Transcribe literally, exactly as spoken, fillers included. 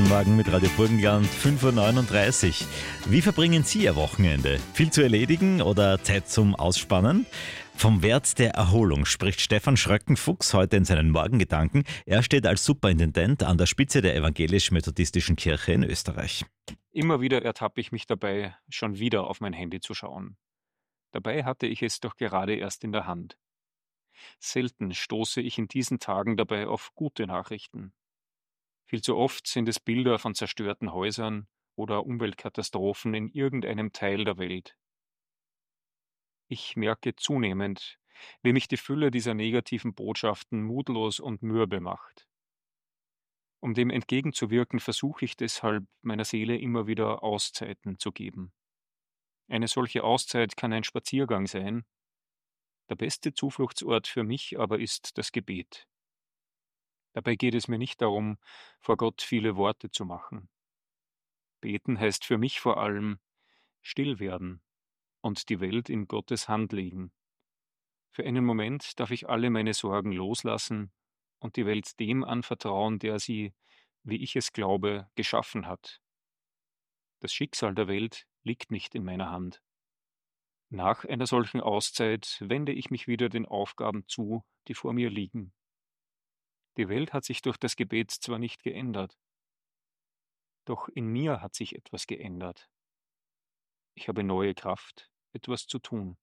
Guten Morgen mit Radio Burgenland, fünf Uhr neununddreißig. Wie verbringen Sie Ihr Wochenende? Viel zu erledigen oder Zeit zum Ausspannen? Vom Wert der Erholung spricht Stefan Schröckenfuchs heute in seinen Morgengedanken. Er steht als Superintendent an der Spitze der evangelisch-methodistischen Kirche in Österreich. Immer wieder ertappe ich mich dabei, schon wieder auf mein Handy zu schauen. Dabei hatte ich es doch gerade erst in der Hand. Selten stoße ich in diesen Tagen dabei auf gute Nachrichten. Viel zu oft sind es Bilder von zerstörten Häusern oder Umweltkatastrophen in irgendeinem Teil der Welt. Ich merke zunehmend, wie mich die Fülle dieser negativen Botschaften mutlos und mürbe macht. Um dem entgegenzuwirken, versuche ich deshalb, meiner Seele immer wieder Auszeiten zu geben. Eine solche Auszeit kann ein Spaziergang sein. Der beste Zufluchtsort für mich aber ist das Gebet. Dabei geht es mir nicht darum, vor Gott viele Worte zu machen. Beten heißt für mich vor allem still werden und die Welt in Gottes Hand legen. Für einen Moment darf ich alle meine Sorgen loslassen und die Welt dem anvertrauen, der sie, wie ich es glaube, geschaffen hat. Das Schicksal der Welt liegt nicht in meiner Hand. Nach einer solchen Auszeit wende ich mich wieder den Aufgaben zu, die vor mir liegen. Die Welt hat sich durch das Gebet zwar nicht geändert, doch in mir hat sich etwas geändert. Ich habe neue Kraft, etwas zu tun.